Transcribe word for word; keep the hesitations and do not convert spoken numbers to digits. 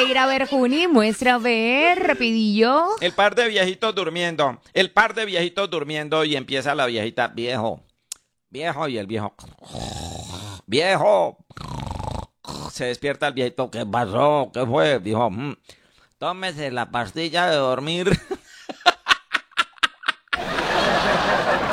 a ir a ver, Juni? Muestra a ver, rapidillo. El par de viejitos durmiendo. El par de viejitos durmiendo y empieza la viejita. Viejo. Viejo y el viejo. Viejo. Se despierta el viejito. ¿Qué pasó? ¿Qué fue? Dijo, mmm, tómese la pastilla de dormir.